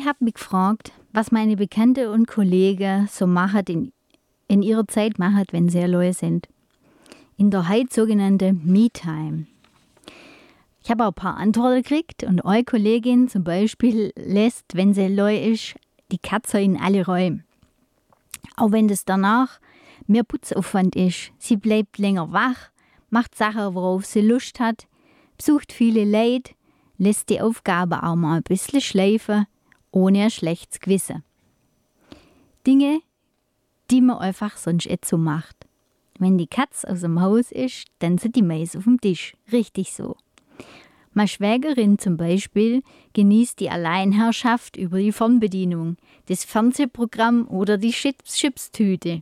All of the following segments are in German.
Ich habe mich gefragt, was meine Bekannte und Kollegen so machen in ihrer Zeit machen, wenn sie allein sind. In der heute sogenannten Me-Time. Ich habe auch ein paar Antworten gekriegt und eine Kollegin zum Beispiel lässt, wenn sie allein ist, die Katze in alle Räume. Auch wenn das danach mehr Putzaufwand ist. Sie bleibt länger wach, macht Sachen, worauf sie Lust hat, besucht viele Leute, lässt die Aufgabe auch mal ein bisschen schleifen, ohne ein schlechtes Gewissen. Dinge, die man einfach sonst nicht so macht. Wenn die Katze aus dem Haus ist, dann sind die Mais auf dem Tisch. Richtig so. Meine Schwägerin zum Beispiel genießt die Alleinherrschaft über die Fernbedienung, das Fernsehprogramm oder die Chipstüte.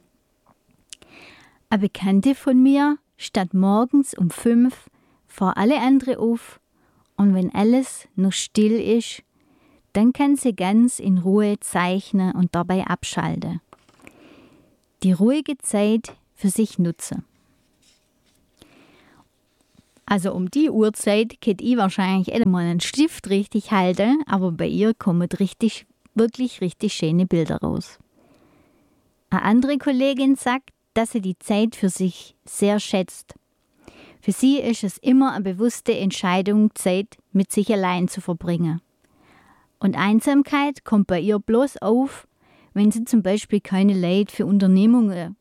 Eine Bekannte von mir steht morgens um 5 vor alle anderen auf und wenn alles noch still ist, dann kann sie ganz in Ruhe zeichnen und dabei abschalten. Die ruhige Zeit für sich nutzen. Also um die Uhrzeit könnte ich wahrscheinlich mal einen Stift richtig halten, aber bei ihr kommen wirklich richtig schöne Bilder raus. Eine andere Kollegin sagt, dass sie die Zeit für sich sehr schätzt. Für sie ist es immer eine bewusste Entscheidung, Zeit mit sich allein zu verbringen. Und Einsamkeit kommt bei ihr bloß auf, wenn sie zum Beispiel keine Leute für Unternehmungen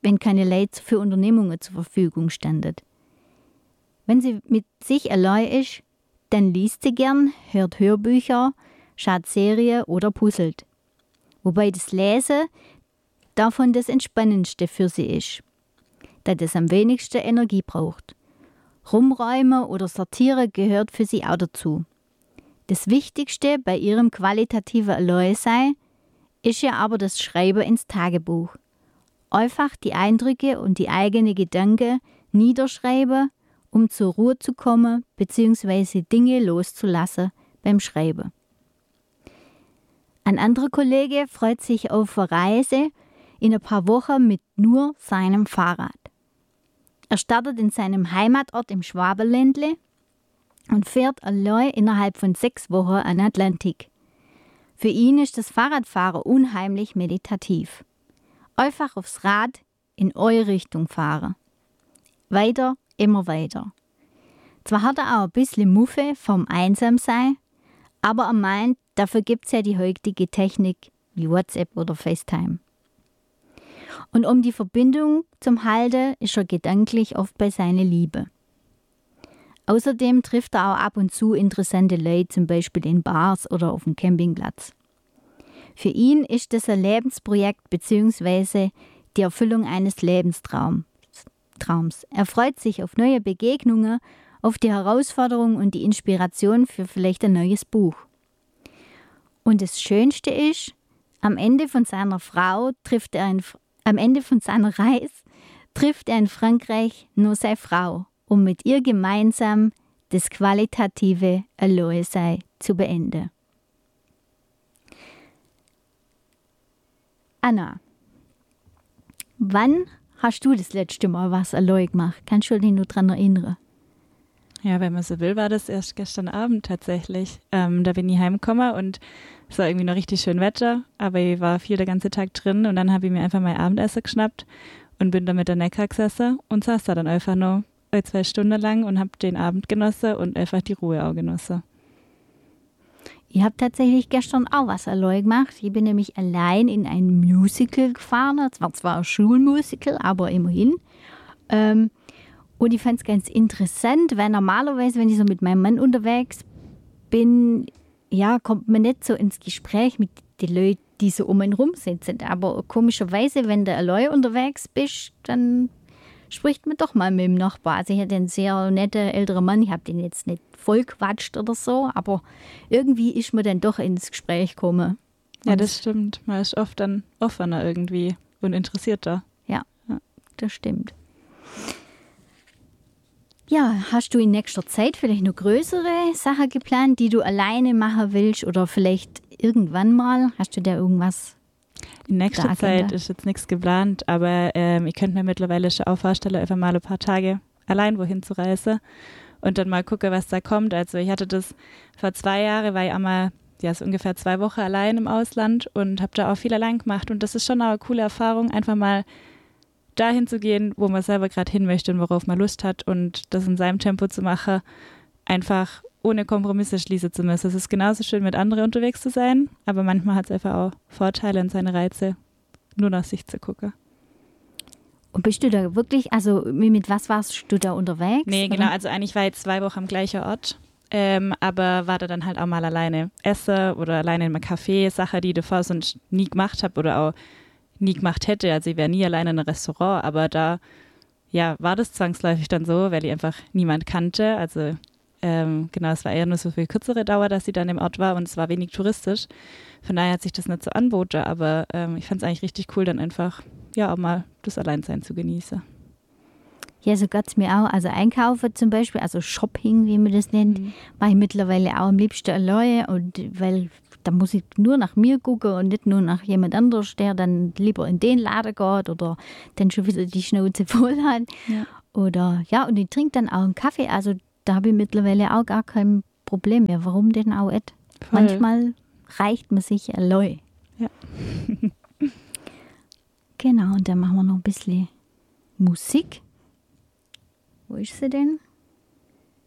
zur Verfügung standen. Wenn sie mit sich allein ist, dann liest sie gern, hört Hörbücher, schaut Serien oder puzzelt. Wobei das Lesen davon das Entspannendste für sie ist, da das am wenigsten Energie braucht. Rumräumen oder Sortieren gehört für sie auch dazu. Das Wichtigste bei ihrem qualitativen Alleinsein ist ja aber das Schreiben ins Tagebuch. Einfach die Eindrücke und die eigenen Gedanken niederschreiben, um zur Ruhe zu kommen bzw. Dinge loszulassen beim Schreiben. Ein anderer Kollege freut sich auf eine Reise in ein paar Wochen mit nur seinem Fahrrad. Er startet in seinem Heimatort im Schwabenländle und fährt allein innerhalb von 6 Wochen an den Atlantik. Für ihn ist das Fahrradfahren unheimlich meditativ. Einfach aufs Rad in eure Richtung fahren. Weiter, immer weiter. Zwar hat er auch ein bisschen Muffe vom Einsamsein, aber er meint, dafür gibt es ja die heutige Technik wie WhatsApp oder FaceTime. Und um die Verbindung zum Halten ist er gedanklich oft bei seiner Liebe. Außerdem trifft er auch ab und zu interessante Leute, zum Beispiel in Bars oder auf dem Campingplatz. Für ihn ist das ein Lebensprojekt bzw. die Erfüllung eines Lebenstraums. Er freut sich auf neue Begegnungen, auf die Herausforderung und die Inspiration für vielleicht ein neues Buch. Und das Schönste ist, am Ende von seiner Reise trifft er in Frankreich nur seine Frau, um mit ihr gemeinsam das qualitative Alleinsein zu beenden. Anna, wann hast du das letzte Mal was allein gemacht? Kannst du dich nur daran erinnern? Ja, wenn man so will, war das erst gestern Abend tatsächlich. Da bin ich heimgekommen und es war irgendwie noch richtig schön Wetter, aber ich war viel den ganzen Tag drin und dann habe ich mir einfach mein Abendessen geschnappt und bin da mit der Neckar gesessen und saß da dann einfach noch 2 Stunden lang und habe den Abend genossen und einfach die Ruhe auch genossen. Ich habe tatsächlich gestern auch was allein gemacht. Ich bin nämlich allein in ein Musical gefahren. Es war zwar ein Schulmusical, aber immerhin. Und ich fand es ganz interessant, weil normalerweise, wenn ich so mit meinem Mann unterwegs bin, ja, kommt man nicht so ins Gespräch mit den Leuten, die so um einen rum sitzen. Aber komischerweise, wenn du allein unterwegs bist, dann spricht man doch mal mit dem Nachbar. Also ich hatte einen sehr netten älteren Mann, ich habe den jetzt nicht voll quatscht oder so, aber irgendwie ist man dann doch ins Gespräch gekommen. Ja, das stimmt. Man ist oft dann offener irgendwie und interessierter. Ja, das stimmt. Ja, hast du in nächster Zeit vielleicht noch größere Sachen geplant, die du alleine machen willst oder vielleicht irgendwann mal? Hast du da irgendwas? In nächster Zeit ist jetzt nichts geplant, aber ich könnte mir mittlerweile schon auch vorstellen, einfach mal ein paar Tage allein wohin zu reisen und dann mal gucken, was da kommt. Also ich hatte das vor 2 Jahren, war ich einmal so ungefähr 2 Wochen allein im Ausland und habe da auch viel allein gemacht. Und das ist schon auch eine coole Erfahrung, einfach mal dahin zu gehen, wo man selber gerade hin möchte und worauf man Lust hat und das in seinem Tempo zu machen, einfach ohne Kompromisse schließen zu müssen. Es ist genauso schön, mit anderen unterwegs zu sein, aber manchmal hat es einfach auch Vorteile und seine Reize, nur nach sich zu gucken. Und bist du da wirklich, also mit was warst du da unterwegs? Nee, genau, also eigentlich war ich 2 Wochen am gleichen Ort, aber war da dann halt auch mal alleine essen oder alleine in einem Café, Sache, die ich davor sonst nie gemacht habe oder auch nie gemacht hätte. Also ich wäre nie alleine in einem Restaurant, aber da war das zwangsläufig dann so, weil ich einfach niemand kannte. Also genau, es war eher nur so für kürzere Dauer, dass sie dann im Ort war und es war wenig touristisch. Von daher hat sich das nicht so angeboten, aber ich fand es eigentlich richtig cool, dann einfach auch mal das Alleinsein zu genießen. Ja, so geht es mir auch. Also einkaufen zum Beispiel, also Shopping, wie man das nennt, mache ich mittlerweile auch am liebsten alleine. Und weil da muss ich nur nach mir gucken und nicht nur nach jemand anderes, der dann lieber in den Laden geht oder dann schon wieder die Schnauze voll hat. Ja. Oder und ich trinke dann auch einen Kaffee. Also da habe ich mittlerweile auch gar kein Problem mehr. Warum denn auch nicht? Voll. Manchmal reicht man sich allein. Ja. Genau, und dann machen wir noch ein bisschen Musik. Wo ist sie denn?